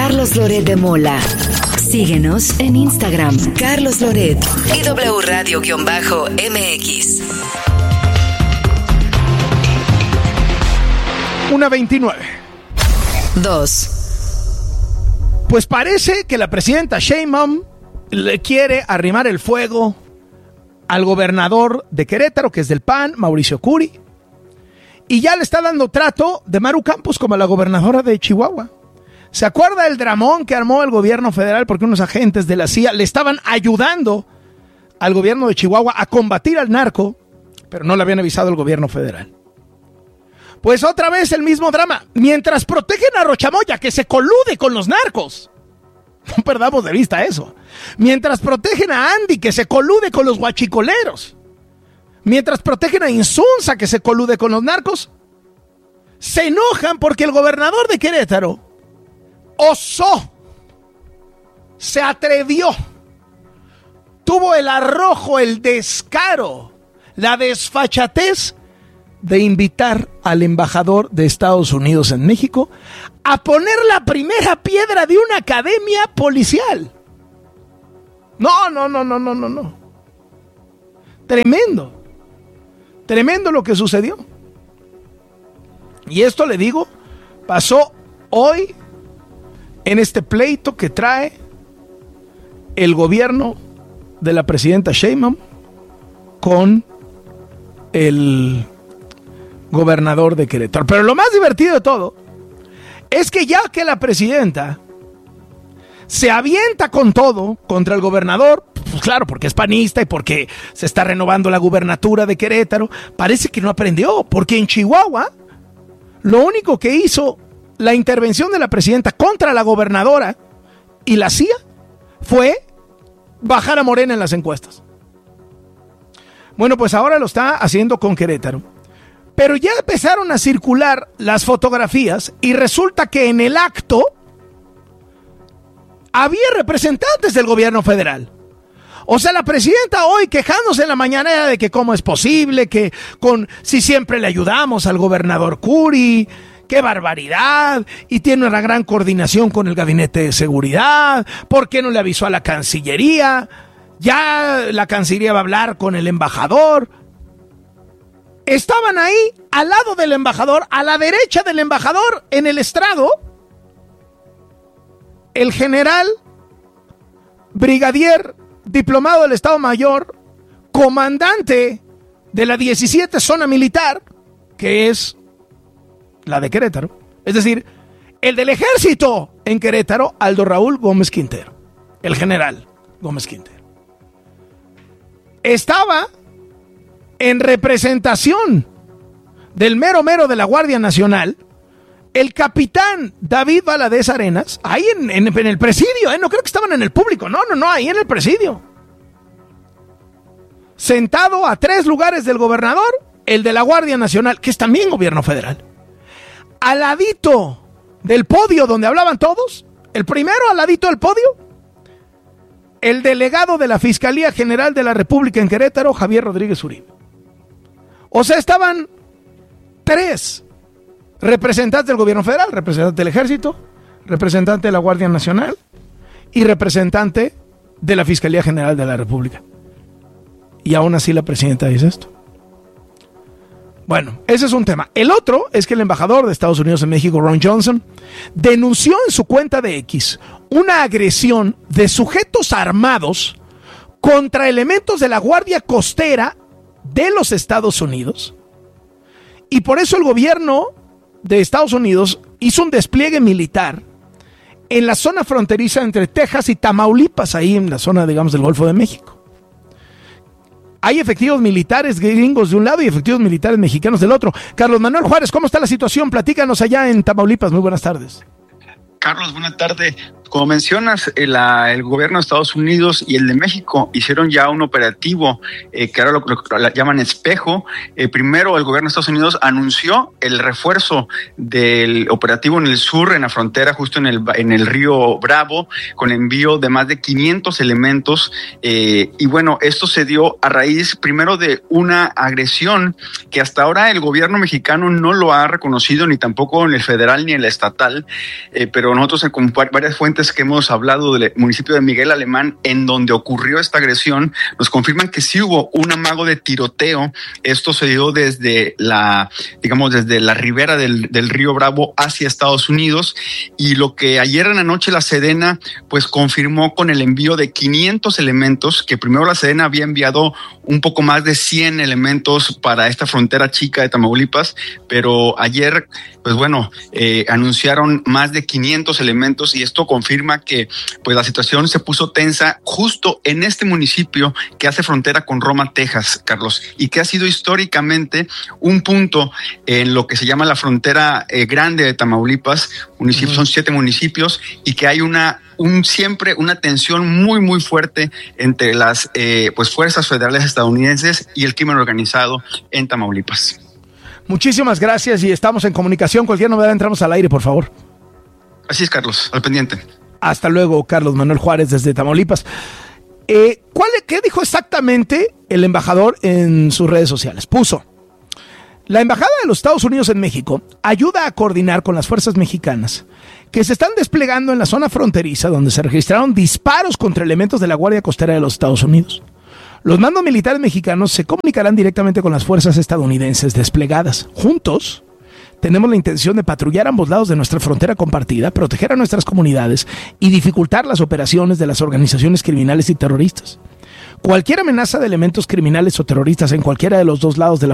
Carlos Loret de Mola. Síguenos en Instagram, Carlos Loret y W Radio-MX. 1:29. 2. Pues parece que la presidenta Sheinbaum le quiere arrimar el fuego al gobernador de Querétaro, que es del PAN, Mauricio Curi, y ya le está dando trato de Maru Campos como a la gobernadora de Chihuahua. ¿Se acuerda el dramón que armó el gobierno federal porque unos agentes de la CIA le estaban ayudando al gobierno de Chihuahua a combatir al narco, pero no le habían avisado al gobierno federal? Pues otra vez el mismo drama. Mientras protegen a Rochamoya, que se colude con los narcos. No perdamos de vista eso. Mientras protegen a Andy, que se colude con los guachicoleros. Mientras protegen a Insunza, que se colude con los narcos. Se enojan porque el gobernador de Querétaro osó, se atrevió, tuvo el arrojo, el descaro, la desfachatez de invitar al embajador de Estados Unidos en México a poner la primera piedra de una academia policial. No. Tremendo lo que sucedió. Y esto, le digo, pasó hoy en este pleito que trae el gobierno de la presidenta Sheinbaum con el gobernador de Querétaro. Pero lo más divertido de todo es que ya que la presidenta se avienta con todo contra el gobernador, pues claro, porque es panista y porque se está renovando la gubernatura de Querétaro, parece que no aprendió, porque en Chihuahua lo único que hizo la intervención de la presidenta contra la gobernadora y la CIA fue bajar a Morena en las encuestas. Bueno, pues ahora lo está haciendo con Querétaro. Pero ya empezaron a circular las fotografías y resulta que en el acto había representantes del gobierno federal. O sea, la presidenta hoy quejándose en la mañanera de que cómo es posible, que si siempre le ayudamos al gobernador Curi, qué barbaridad, y tiene una gran coordinación con el gabinete de seguridad, ¿por qué no le avisó a la Cancillería? Ya la Cancillería va a hablar con el embajador. Estaban ahí, al lado del embajador, a la derecha del embajador, en el estrado, el general, brigadier, diplomado del Estado Mayor, comandante de la 17 Zona Militar, que es la de Querétaro, es decir, el del Ejército en Querétaro, Aldo Raúl Gómez Quintero, el general Gómez Quintero. Estaba en representación del mero de la Guardia Nacional, el capitán David Valadez Arenas, ahí en el presidio, no creo que estaban en el público, no, ahí en el presidio. Sentado a 3 lugares del gobernador, el de la Guardia Nacional, que es también gobierno federal. Al ladito del podio donde hablaban todos, el primero al ladito del podio, el delegado de la Fiscalía General de la República en Querétaro, Javier Rodríguez Uribe. O sea, estaban 3 representantes del gobierno federal, representante del Ejército, representante de la Guardia Nacional y representante de la Fiscalía General de la República. Y aún así la presidenta dice esto. Bueno, ese es un tema. El otro es que el embajador de Estados Unidos en México, Ron Johnson, denunció en su cuenta de X una agresión de sujetos armados contra elementos de la Guardia Costera de los Estados Unidos. Y por eso el gobierno de Estados Unidos hizo un despliegue militar en la zona fronteriza entre Texas y Tamaulipas, ahí en la zona, digamos, del Golfo de México. Hay efectivos militares gringos de un lado y efectivos militares mexicanos del otro. Carlos Manuel Juárez, ¿cómo está la situación? Platícanos allá en Tamaulipas. Muy buenas tardes. Carlos, buenas tardes. Como mencionas, el gobierno de Estados Unidos y el de México hicieron ya un operativo que ahora lo llaman Espejo. Primero, el gobierno de Estados Unidos anunció el refuerzo del operativo en el sur, en la frontera, justo en el río Bravo, con envío de más de 500 elementos. Y bueno, esto se dio a raíz primero de una agresión que hasta ahora el gobierno mexicano no lo ha reconocido, ni tampoco en el federal ni en el estatal, pero nosotros con varias fuentes que hemos hablado del municipio de Miguel Alemán, en donde ocurrió esta agresión, nos confirman que sí hubo un amago de tiroteo. Esto se dio desde la ribera del río Bravo hacia Estados Unidos, y lo que ayer en la noche la Sedena pues confirmó con el envío de 500 elementos, que primero la Sedena había enviado un poco más de 100 elementos para esta frontera chica de Tamaulipas, pero ayer pues bueno, anunciaron más de 500 elementos, y esto confirma que pues la situación se puso tensa justo en este municipio que hace frontera con Roma, Texas, Carlos, y que ha sido históricamente un punto en lo que se llama la frontera grande de Tamaulipas. Son 7 municipios, y que hay siempre una tensión muy, muy fuerte entre las pues fuerzas federales estadounidenses y el crimen organizado en Tamaulipas. Muchísimas gracias y estamos en comunicación. Cualquier novedad entramos al aire, por favor. Así es, Carlos, al pendiente. Hasta luego, Carlos Manuel Juárez desde Tamaulipas. ¿Qué dijo exactamente el embajador en sus redes sociales? Puso: la Embajada de los Estados Unidos en México ayuda a coordinar con las fuerzas mexicanas que se están desplegando en la zona fronteriza, donde se registraron disparos contra elementos de la Guardia Costera de los Estados Unidos. Los mandos militares mexicanos se comunicarán directamente con las fuerzas estadounidenses desplegadas. Juntos, tenemos la intención de patrullar ambos lados de nuestra frontera compartida, proteger a nuestras comunidades y dificultar las operaciones de las organizaciones criminales y terroristas. Cualquier amenaza de elementos criminales o terroristas en cualquiera de los dos lados de la